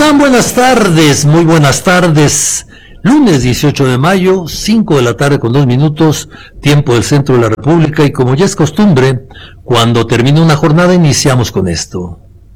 están? Buenas tardes, muy buenas tardes. Lunes 18 de mayo, 5 de la tarde con 2 minutos, tiempo del centro de la República, y como ya es costumbre, cuando termina una jornada iniciamos con esto.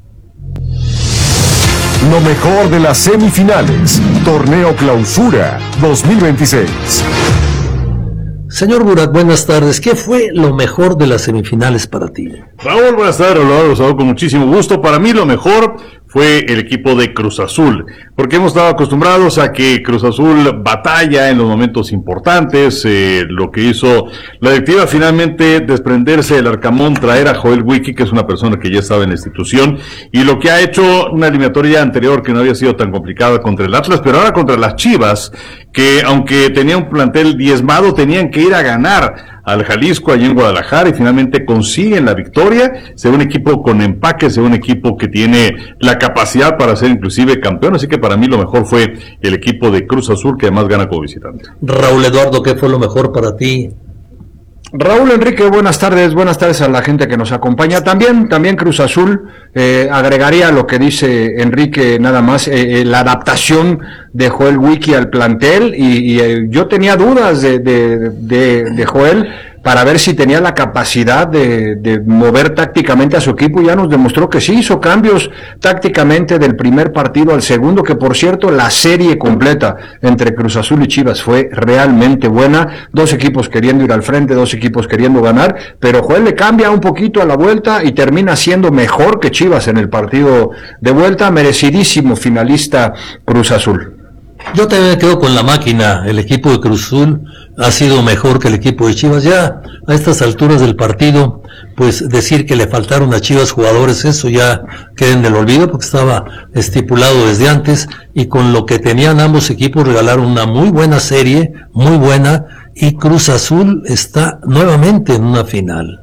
Lo mejor de las semifinales, Torneo Clausura 2026. Señor Burak, buenas tardes. ¿Qué fue lo mejor de las semifinales para ti? Raúl, buenas tardes, lo saludo con muchísimo gusto. Para mí lo mejor fue el equipo de Cruz Azul, porque hemos estado acostumbrados a que Cruz Azul batalla en los momentos importantes. Lo que hizo la directiva finalmente desprenderse del Arcamón, traer a Joel Wiki, que es una persona que ya estaba en la institución, y lo que ha hecho una eliminatoria anterior que no había sido tan complicada contra el Atlas, pero ahora contra las Chivas, que aunque tenía un plantel diezmado, tenían que ir a ganar al Jalisco, allí en Guadalajara, y finalmente consiguen la victoria. Se ve un equipo con empaque, se ve un equipo que tiene la capacidad para ser inclusive campeón, así que para mí lo mejor fue el equipo de Cruz Azul, que además gana como visitante. Raúl Eduardo, ¿qué fue lo mejor para ti? Raúl Enrique, buenas tardes a la gente que nos acompaña. También Cruz Azul, agregaría lo que dice Enrique nada más, la adaptación de Joel Wiki al plantel, y yo tenía dudas de Joel para ver si tenía la capacidad de mover tácticamente a su equipo, y ya nos demostró que sí, hizo cambios tácticamente del primer partido al segundo, que por cierto la serie completa entre Cruz Azul y Chivas fue realmente buena, dos equipos queriendo ir al frente, dos equipos queriendo ganar, pero Joel le cambia un poquito a la vuelta y termina siendo mejor que Chivas en el partido de vuelta. Merecidísimo finalista Cruz Azul. Yo también me quedo con la máquina. El equipo de Cruz Azul ha sido mejor que el equipo de Chivas. Ya a estas alturas del partido, pues decir que le faltaron a Chivas jugadores, eso ya queda en el olvido, porque estaba estipulado desde antes, y con lo que tenían ambos equipos regalaron una muy buena serie, muy buena, y Cruz Azul está nuevamente en una final.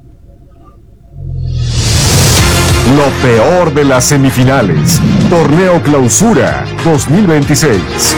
Lo peor de las semifinales, Torneo Clausura 2026.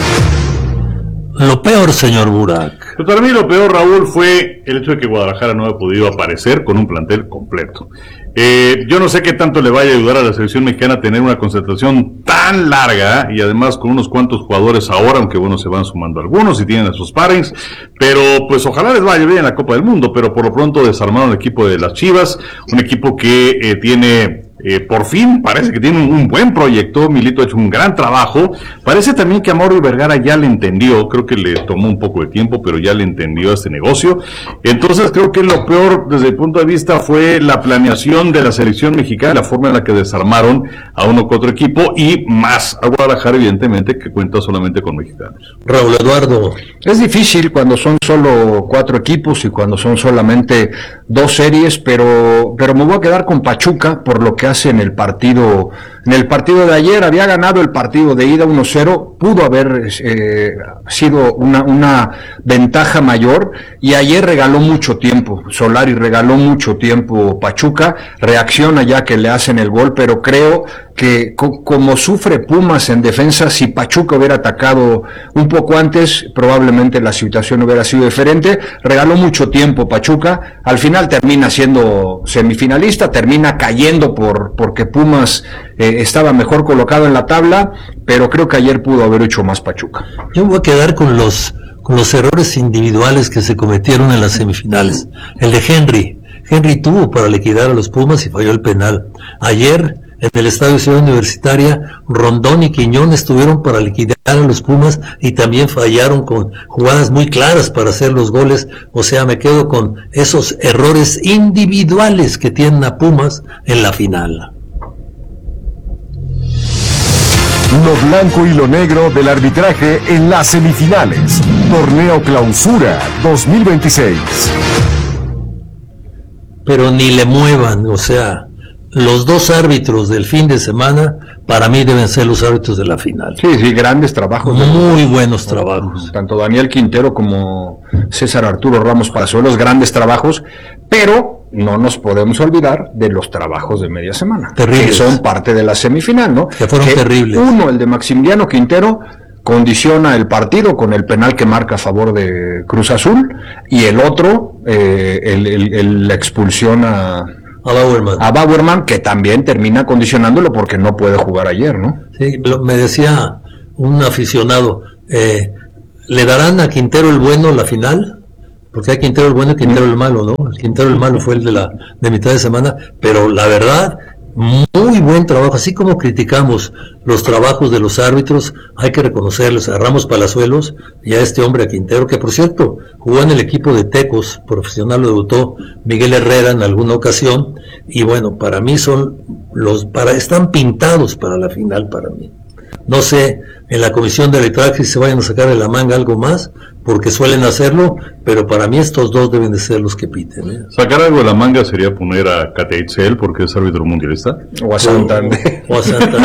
Lo peor, señor Burak. Pero para mí lo peor, Raúl, fue el hecho de que Guadalajara no ha podido aparecer con un plantel completo. Yo no sé qué tanto le vaya a ayudar a la selección mexicana a tener una concentración tan larga, y además con unos cuantos jugadores ahora, aunque bueno, se van sumando algunos y tienen a sus sparrings, pero pues ojalá les vaya bien en la Copa del Mundo. Pero por lo pronto desarmaron el equipo de las Chivas, un equipo que tiene... por fin parece que tiene un buen proyecto. Milito ha hecho un gran trabajo. Parece también que Mauro Vergara ya le entendió. Creo que le tomó un poco de tiempo, pero ya le entendió este negocio. Entonces creo que lo peor desde el punto de vista fue la planeación de la selección mexicana, la forma en la que desarmaron a uno que otro equipo, y más a Guadalajara, evidentemente, que cuenta solamente con mexicanos. Raúl Eduardo. Es difícil cuando son solo 4 equipos y cuando son solamente 2 series, pero me voy a quedar con Pachuca por lo que hace en el partido de ayer. Había ganado el partido de ida 1-0, pudo haber sido una ventaja mayor, y ayer regaló mucho tiempo, Solari regaló mucho tiempo. Pachuca reacciona ya que le hacen el gol, pero creo que como sufre Pumas en defensa, si Pachuca hubiera atacado un poco antes, probablemente la situación hubiera sido diferente. Regaló mucho tiempo Pachuca, al final termina siendo semifinalista, termina cayendo porque Pumas estaba mejor colocado en la tabla, pero creo que ayer pudo haber hecho más Pachuca. Yo me voy a quedar con los errores individuales que se cometieron en las semifinales. El de Henry tuvo para liquidar a los Pumas y falló el penal. Ayer en el Estadio Ciudad Universitaria, Rondón y Quiñones tuvieron para liquidar a los Pumas y también fallaron con jugadas muy claras para hacer los goles. O sea, me quedo con esos errores individuales que tienen a Pumas en la final. Lo blanco y lo negro del arbitraje en las semifinales, Torneo Clausura 2026. Pero ni le muevan, o sea, los dos árbitros del fin de semana, para mí deben ser los árbitros de la final. Sí, grandes trabajos. Muy buenos trabajos. Tanto Daniel Quintero como César Arturo Ramos Palazuelos, grandes trabajos, pero no nos podemos olvidar de los trabajos de media semana, terribles, que son parte de la semifinal, ¿no? Que fueron terribles. Uno, el de Maximiliano Quintero, condiciona el partido con el penal que marca a favor de Cruz Azul, y el otro, la expulsión a a Bauerman, que también termina condicionándolo porque no puede jugar ayer, ¿no? Sí, me decía un aficionado, ¿le darán a Quintero el bueno la final? Porque hay Quintero el bueno y Quintero el malo, ¿no? El Quintero el malo fue el de mitad de semana, pero la verdad, muy buen trabajo. Así como criticamos los trabajos de los árbitros, hay que reconocerlos a Ramos Palazuelos y a este hombre, a Quintero, que por cierto jugó en el equipo de Tecos profesional, lo debutó Miguel Herrera en alguna ocasión, y bueno, para mí están pintados para la final para mí. No sé, en la comisión de arbitraje si se vayan a sacar de la manga algo más, porque suelen hacerlo, pero para mí estos dos deben de ser los que piten, ¿eh? Sacar algo de la manga sería poner a Kate Eitzel porque es árbitro mundialista. O a Santander. O a Santander.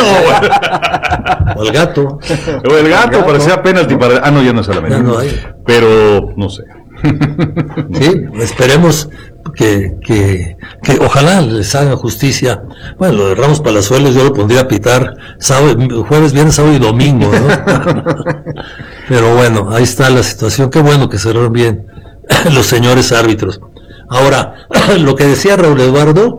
No, o al gato. O el gato parecía penalti para... no, ya no es a la no hay. Pero, no sé. Sí, esperemos que ojalá les hagan justicia. Bueno, lo de Ramos Palazuelos yo lo pondría a pitar jueves, viernes, sábado y domingo, ¿no? Pero bueno, ahí está la situación. Qué bueno que cerraron bien los señores árbitros. Ahora, lo que decía Raúl Eduardo,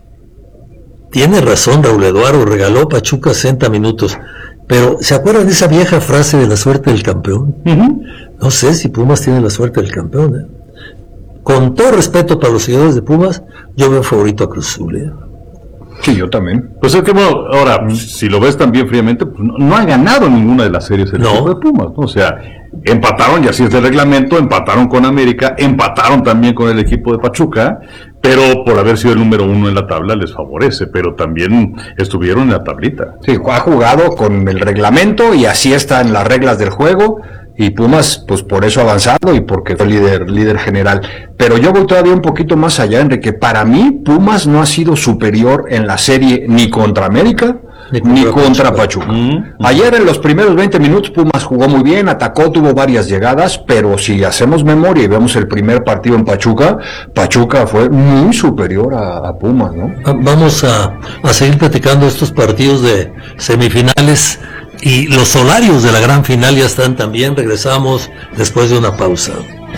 tiene razón Raúl Eduardo, regaló Pachuca 60 minutos. Pero, ¿se acuerdan de esa vieja frase de la suerte del campeón? Uh-huh. No sé si Pumas tiene la suerte del campeón, ¿eh? Con todo respeto para los seguidores de Pumas, yo veo favorito a Cruz Azul, ¿eh? Sí, yo también. Pues es que, bueno, ahora, si lo ves también fríamente, pues no ha ganado ninguna de las series el equipo de Pumas, ¿no? O sea, empataron, y así es el reglamento, empataron con América, empataron también con el equipo de Pachuca, pero por haber sido el número 1 en la tabla les favorece, pero también estuvieron en la tablita. Sí, ha jugado con el reglamento y así están las reglas del juego, y Pumas, pues por eso ha avanzado y porque fue líder general. Pero yo voy todavía un poquito más allá, Enrique. Para mí, Pumas no ha sido superior en la serie ni contra América, ni contra Pachuca. Ayer en los primeros 20 minutos Pumas jugó muy bien, atacó, tuvo varias llegadas, pero si hacemos memoria y vemos el primer partido en Pachuca, Pachuca fue muy superior a Pumas, ¿no? Vamos a seguir platicando estos partidos de semifinales, y los horarios de la gran final ya están también. Regresamos después de una pausa.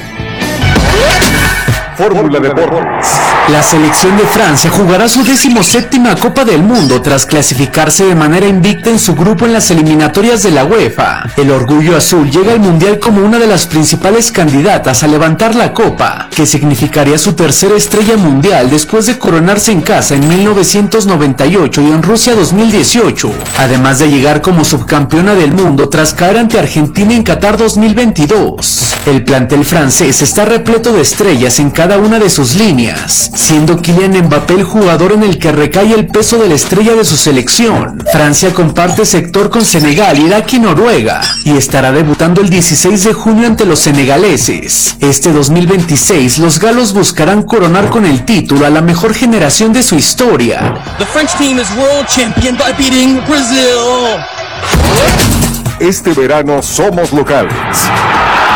Fórmula Deportes. La selección de Francia jugará su 17ª Copa del Mundo tras clasificarse de manera invicta en su grupo en las eliminatorias de la UEFA. El orgullo azul llega al Mundial como una de las principales candidatas a levantar la Copa, que significaría su tercera estrella mundial después de coronarse en casa en 1998 y en Rusia 2018, además de llegar como subcampeona del mundo tras caer ante Argentina en Qatar 2022. El plantel francés está repleto de estrellas en cada una de sus líneas, siendo Kylian Mbappé el jugador en el que recae el peso de la estrella de su selección. Francia comparte sector con Senegal, Irak y Noruega, y estará debutando el 16 de junio ante los senegaleses. Este 2026, los galos buscarán coronar con el título a la mejor generación de su historia. The French team is world champion by beating Brazil. Este verano somos locales.